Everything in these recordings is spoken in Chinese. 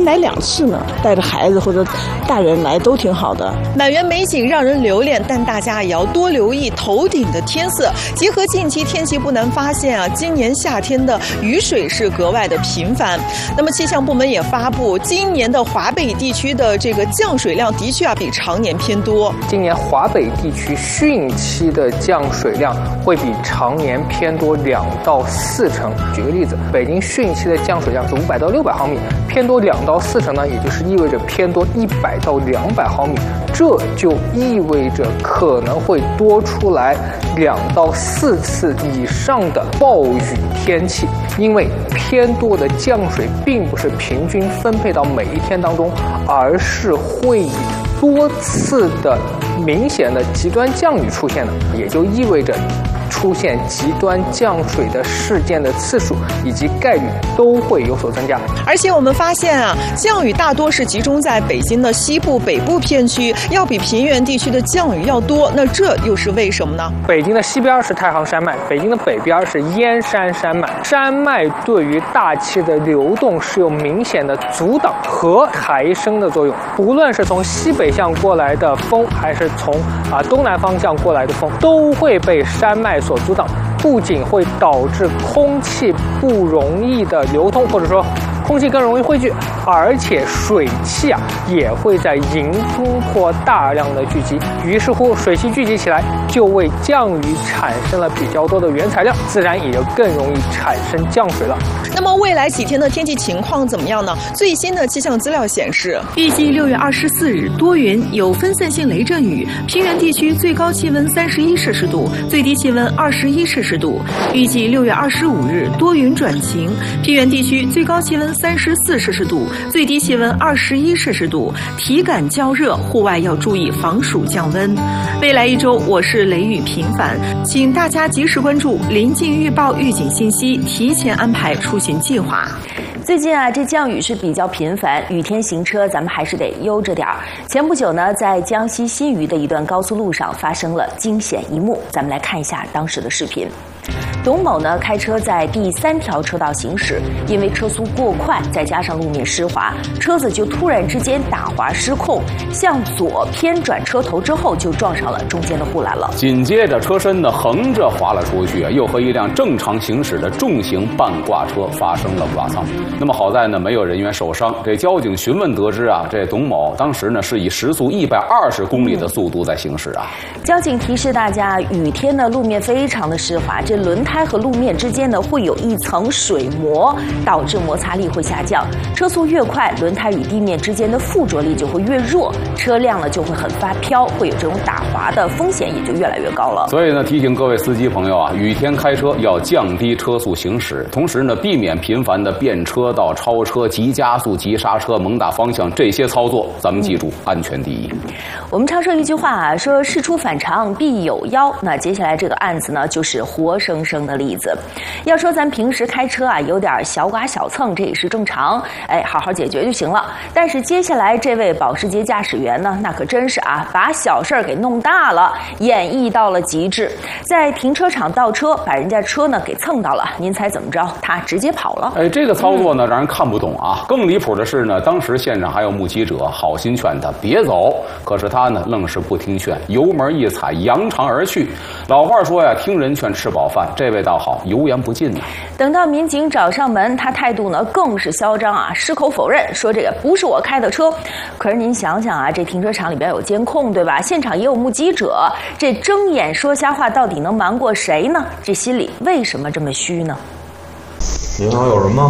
来2次呢，带着孩子或者大人来都挺好的。 满园美景让人留恋，但大家也要多留意头顶的天色。结合近期天气，不难发现啊，今年夏天的雨水是格外的频繁。那么气象部门也发布，今年的华北地区的这个降水量的确比常年偏多。 今年华北地区汛期的降水量会比常年偏多2到4成。举个例子，北京汛期的降水量是500到600毫米，偏多2到4成呢，也就是意味着偏多100到200毫米。这就意味着可能会多出来2到4次以上的暴雨天气，因为偏多的降水并不是平均分配到每一天当中，而是会以多次的明显的极端降雨出现的，也就意味着出现极端降水的事件的次数以及概率都会有所增加。 而且我们发现啊，降雨大多是集中在北京的西部、北部片区，要比平原地区的降雨要多。那这又是为什么呢？ 北京的西边是太行山脉，北京的北边是燕山山脉。山脉对于大气的流动是有明显的阻挡和抬升的作用。无论是从西北向过来的风，还是从东南方向过来的风，都会被山脉所阻挡，不仅会导致空气不容易的流通，或者说空气更容易汇聚，而且水汽也会在迎风坡大量的聚集，于是乎水汽聚集起来，就为降雨产生了比较多的原材料，自然也就更容易产生降水了。 那么未来几天的天气情况怎么样呢？最新的气象资料显示， 预计6月24日多云，有分散性雷阵雨，平原地区最高气温31摄氏度，最低气温21摄氏度。预计6月25日多云转晴，平原地区最高气温34摄氏度，最低气温21摄氏度，体感较热，户外要注意防暑降温。未来1周我是雷雨频繁，请大家及时关注临近预报预警信息，提前安排出行计划。 最近这降雨是比较频繁，雨天行车咱们还是得悠着点儿。前不久呢，在江西新余的一段高速路上发生了惊险一幕，咱们来看一下当时的视频。董某呢开车在第3条车道行驶，因为车速过快，再加上路面湿滑，车子就突然之间打滑失控，向左偏转车头之后就撞上了中间的护栏了。 紧接着车身呢横着滑了出去，又和一辆正常行驶的重型半挂车发生了剐蹭。那么好在呢没有人员受伤。这交警询问得知这董某当时呢是以时速120公里的速度在行驶交警提示大家，雨天呢路面非常的湿滑，这轮胎和路面之间呢会有一层水膜，导致摩擦力会下降。车速越快，轮胎与地面之间的附着力就会越弱，车辆呢就会很发飘，会有这种打滑的风险也就越来越高了。 所以呢，提醒各位司机朋友雨天开车要降低车速行驶，同时呢避免频繁的变车道、超车、急加速、急刹车、猛打方向这些操作，咱们记住，安全第一。 我们常说一句话说事出反常必有妖。那接下来这个案子呢，就是活生生的例子。要说咱平时开车有点小剐小蹭，这也是正常，好好解决就行了。但是接下来这位保时捷驾驶员呢，那可真是把小事儿给弄大了，演绎到了极致。在停车场倒车，把人家车呢给蹭到了，您猜怎么着？他直接跑了。 这个操作呢让人看不懂更离谱的是呢，当时现场还有目击者好心劝他别走，可是他呢愣是不听劝，油门一踩，扬长而去。老话说听人劝吃饱饭，这位倒好，油盐不进等到民警找上门，他态度呢更是嚣张矢口否认，说这个不是我开的车。可是您想想这停车场里边有监控对吧？现场也有目击者，这睁眼说瞎话到底能瞒过谁呢？这心里为什么这么虚呢？ 你好，有什么？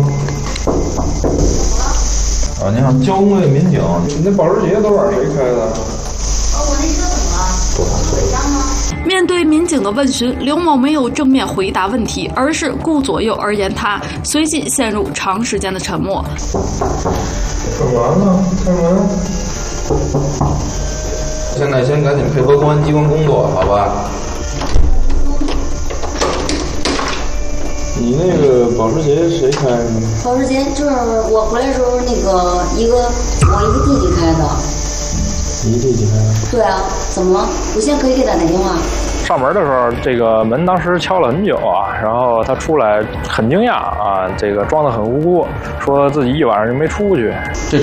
你好，交通队民警，你那保时捷都是谁开的？ 我那车怎么了？ 多少岁？ 面对民警的问询，刘某没有正面回答问题，而是顾左右而言他，随即陷入长时间的沉默。 干嘛呢？开门。现在先赶紧配合公安机关工作，好吧？你那个保时捷谁开的？ 保时捷就是我回来的时候我一个弟弟开的。 你弟弟开的？ 对啊，怎么了？我现在可以给他打电话。 上门的时候，这个门当时敲了很久然后他出来很惊讶这个装得很无辜，说自己一晚上就没出去。 这